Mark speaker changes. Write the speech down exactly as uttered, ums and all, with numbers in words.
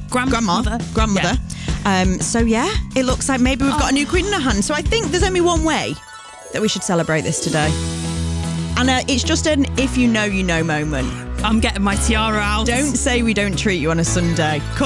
Speaker 1: grandma,
Speaker 2: grandmother.
Speaker 1: grandmother.
Speaker 2: Yeah.
Speaker 1: Um, so yeah, it looks like maybe we've got
Speaker 2: Oh.
Speaker 1: a new queen in our hand. So I think there's only one way that we should celebrate this today. And uh, it's just an if you know, you know moment.
Speaker 2: I'm getting my tiara out.
Speaker 1: Don't say we don't treat you on a Sunday. Come